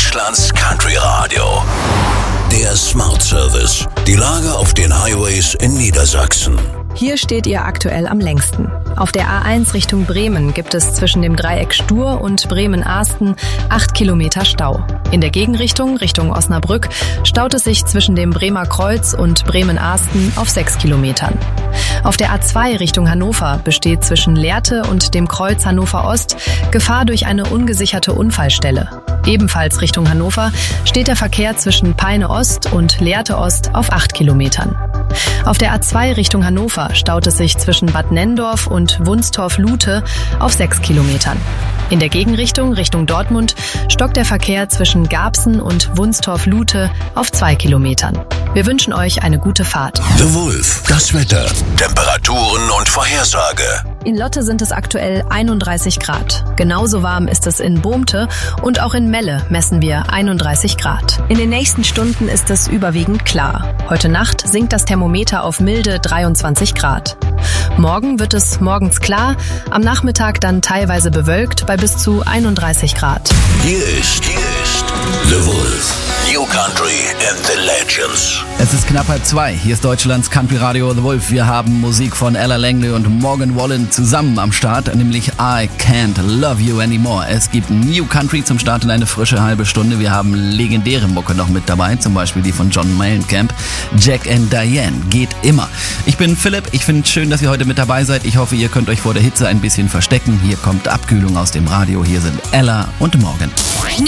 Deutschlands Country Radio. Der Smart Service. Die Lage auf den Highways in Niedersachsen. Hier steht ihr aktuell am längsten. Auf der A1 Richtung Bremen gibt es zwischen dem Dreieck Stur und Bremen-Ahsten 8 Kilometer Stau. In der Gegenrichtung, Richtung Osnabrück, staut es sich zwischen dem Bremer Kreuz und Bremen-Ahsten auf 6 Kilometern. Auf der A2 Richtung Hannover besteht zwischen Lehrte und dem Kreuz Hannover Ost Gefahr durch eine ungesicherte Unfallstelle. Ebenfalls Richtung Hannover steht der Verkehr zwischen Peine Ost und Lehrte Ost auf 8 Kilometern. Auf der A2 Richtung Hannover staut es sich zwischen Bad Nenndorf und Wunstorf-Lute auf 6 Kilometern. In der Gegenrichtung, Richtung Dortmund, stockt der Verkehr zwischen Garbsen und Wunstorf-Lute auf 2 Kilometern. Wir wünschen euch eine gute Fahrt. The Wolf, das Wetter, Temperaturen und Vorhersage. In Lotte sind es aktuell 31 Grad. Genauso warm ist es in Bohmte und auch in Melle messen wir 31 Grad. In den nächsten Stunden ist es überwiegend klar. Heute Nacht sinkt das Thermometer auf milde 23 Grad. Morgen wird es morgens klar, am Nachmittag dann teilweise bewölkt bei bis zu 31 Grad. Hier ist The Wolf. New Country and the Legends. Es ist knapp 2:30. Hier ist Deutschlands Country Radio The Wolf. Wir haben Musik von Ella Langley und Morgan Wallen zusammen am Start, nämlich I Can't Love You Anymore. Es gibt New Country zum Start in eine frische halbe Stunde. Wir haben legendäre Mucke noch mit dabei, zum Beispiel die von John Mellencamp. Jack and Diane geht immer. Ich bin Philipp. Ich finde es schön, dass ihr heute mit dabei seid. Ich hoffe, ihr könnt euch vor der Hitze ein bisschen verstecken. Hier kommt Abkühlung aus dem Radio. Hier sind Ella und Morgan. New